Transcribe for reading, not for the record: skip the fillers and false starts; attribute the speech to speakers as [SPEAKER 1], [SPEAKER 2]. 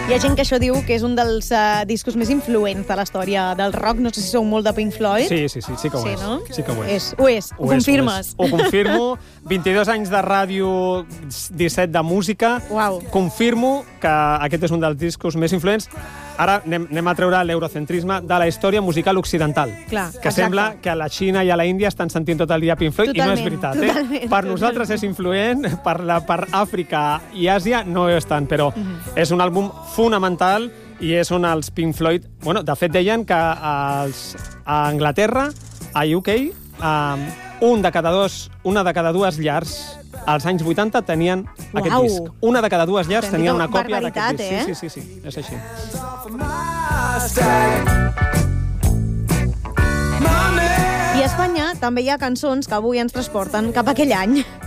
[SPEAKER 1] Hi ha gent que això diu que és un dels discos més influents de la història del rock. No sé si sou molt de Pink Floyd.
[SPEAKER 2] Sí que ho és.
[SPEAKER 1] No?
[SPEAKER 2] Sí que ho és.
[SPEAKER 1] Ho és. Ho confirmes.
[SPEAKER 2] Ho confirmo. 22 anys de ràdio, 17 de música.
[SPEAKER 1] Uau.
[SPEAKER 2] Confirmo que aquest és un dels discos més influents. Ara anem a treure l'eurocentrisme de la història musical occidental.
[SPEAKER 1] Clar,
[SPEAKER 2] que sembla que a la Xina i a la Índia estan sentint tot el dia Pink Floyd,
[SPEAKER 1] totalment,
[SPEAKER 2] i no és veritat. Per nosaltres és influent, per Àfrica i Àsia no és tant, però és un àlbum fonamental i és on els Pink Floyd... Bueno, de fet, deien que a Anglaterra, a UK, una de cada dues llars als anys 80 tenien aquest disc. Una de cada dues llars tenia una còpia d'aquest disc. Sí, és així.
[SPEAKER 1] I a Espanya també hi ha cançons que avui ens transporten cap a aquell any.